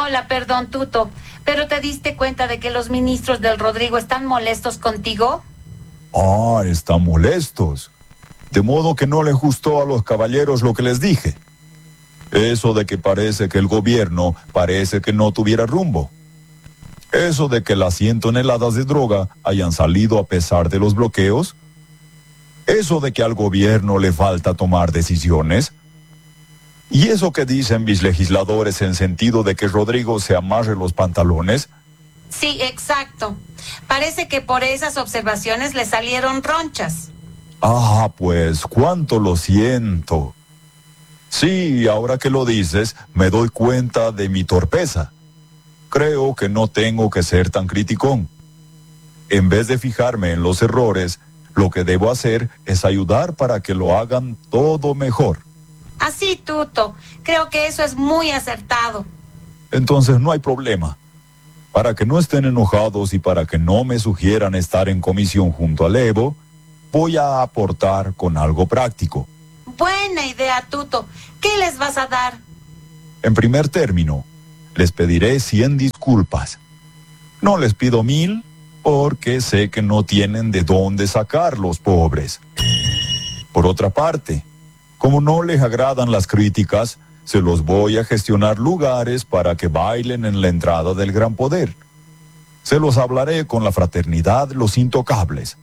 Hola, perdón, Tuto, ¿pero te diste cuenta de que los ministros del Rodrigo están molestos contigo? Ah, están molestos. De modo que no les gustó a los caballeros lo que les dije. Eso de que parece que el gobierno parece que no tuviera rumbo. Eso de que las 100 toneladas de droga hayan salido a pesar de los bloqueos. Eso de que al gobierno le falta tomar decisiones. Y eso que dicen mis legisladores en sentido de que Rodrigo se amarre los pantalones. Sí, exacto. Parece que por esas observaciones le salieron ronchas. Ah, pues, cuánto lo siento. Sí, ahora que lo dices, me doy cuenta de mi torpeza. Creo que no tengo que ser tan criticón. En vez de fijarme en los errores, lo que debo hacer es ayudar para que lo hagan todo mejor. Así, Tuto. Creo que eso es muy acertado. Entonces no hay problema. Para que no estén enojados y para que no me sugieran estar en comisión junto al Evo, voy a aportar con algo práctico. Buena idea, Tuto. ¿Qué les vas a dar? En primer término, les pediré 100 disculpas. No les pido 1000 porque sé que no tienen de dónde sacar los pobres. Por otra parte, como no les agradan las críticas, se los voy a gestionar lugares para que bailen en la entrada del gran poder. Se los hablaré con la fraternidad Los Intocables.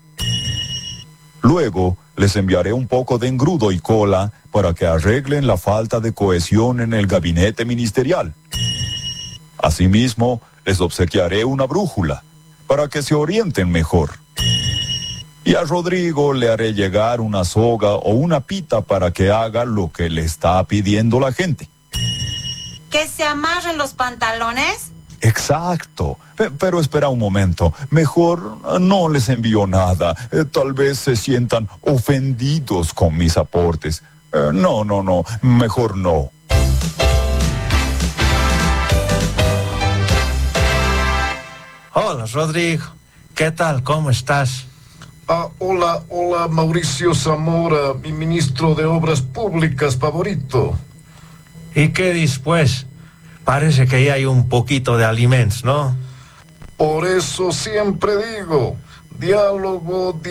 Luego, les enviaré un poco de engrudo y cola para que arreglen la falta de cohesión en el gabinete ministerial. Asimismo, les obsequiaré una brújula para que se orienten mejor. Y a Rodrigo le haré llegar una soga o una pita para que haga lo que le está pidiendo la gente. ¿Que se amarren los pantalones? Exacto. Pero espera un momento. Mejor no les envío nada. Tal vez se sientan ofendidos con mis aportes. No. Mejor no. Hola, Rodrigo. ¿Qué tal? ¿Cómo estás? Hola, Mauricio Zamora, mi ministro de Obras Públicas favorito. ¿Y qué después? Parece que ya hay un poquito de alimentos, ¿no? Por eso siempre digo, diálogo,